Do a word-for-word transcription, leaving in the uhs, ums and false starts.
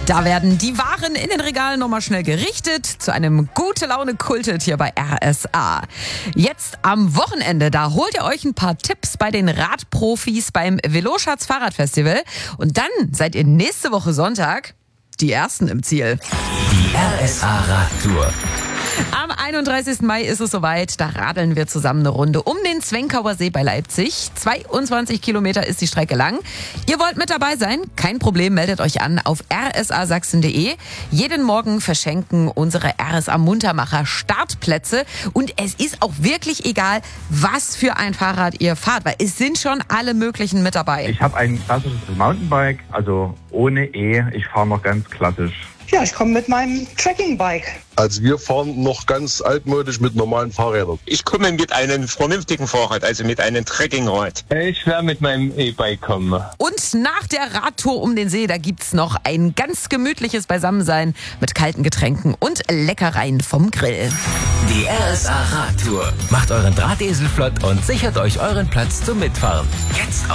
Da werden die Waren in den Regalen nochmal schnell gerichtet, zu einem gute Laune kultet hier bei R S A. Jetzt am Wochenende, da holt ihr euch ein paar Tipps bei den Radprofis beim Veloschatz Fahrradfestival und dann seid ihr nächste Woche Sonntag die Ersten im Ziel. Die R S A Radtour. Am einunddreißigsten Mai ist es soweit, da radeln wir zusammen eine Runde um den Zwenkauer See bei Leipzig. zweiundzwanzig Kilometer ist die Strecke lang. Ihr wollt mit dabei sein? Kein Problem, meldet euch an auf r s a sachsen punkt d e. Jeden Morgen verschenken unsere R S A Muntermacher Startplätze und es ist auch wirklich egal, was für ein Fahrrad ihr fahrt, weil es sind schon alle möglichen mit dabei. Ich habe ein klassisches Mountainbike, also ohne E. Ich fahre noch ganz klassisch. Ja, ich komme mit meinem Trekkingbike. Also wir fahren noch ganz altmodisch mit normalen Fahrrädern. Ich komme mit einem vernünftigen Fahrrad, also mit einem Trekkingrad. Ich werde mit meinem E-Bike kommen. Und nach der Radtour um den See, da gibt's noch ein ganz gemütliches Beisammensein mit kalten Getränken und Leckereien vom Grill. Die R S A Radtour. Macht euren Drahtesel flott und sichert euch euren Platz zum Mitfahren. Jetzt auf